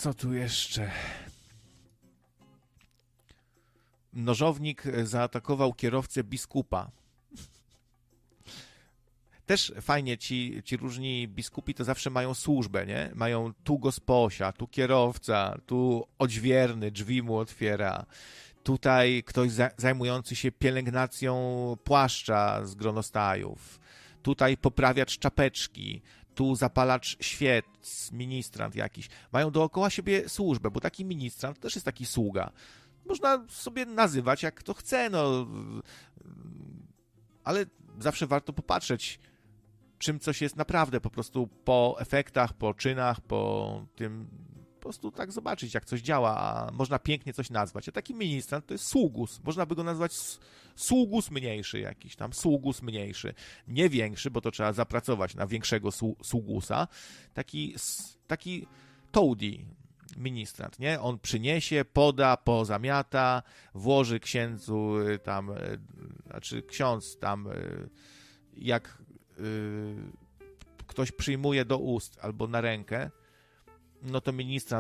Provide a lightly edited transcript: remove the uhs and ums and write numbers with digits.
Co tu jeszcze? Nożownik zaatakował kierowcę biskupa. Też fajnie, ci różni biskupi to zawsze mają służbę, nie? Mają tu gosposia, tu kierowca, tu odźwierny, drzwi mu otwiera. Tutaj ktoś zajmujący się pielęgnacją płaszcza z gronostajów. Tutaj poprawiacz czapeczki. Tu zapalacz świec, ministrant jakiś. Mają dookoła siebie służbę, bo taki ministrant też jest taki sługa. Można sobie nazywać jak kto chce, no. Ale zawsze warto popatrzeć, czym coś jest naprawdę, po prostu po efektach, po czynach, po tym, po prostu tak zobaczyć, jak coś działa, a można pięknie coś nazwać. A taki ministrant to jest sługus, można by go nazwać sługus mniejszy jakiś tam, sługus mniejszy, nie większy, bo to trzeba zapracować na większego sługusa, taki toady ministrant, nie? On przyniesie, poda, pozamiata, włoży księdzu tam, znaczy ksiądz tam, jak ktoś przyjmuje do ust albo na rękę, no to ministrant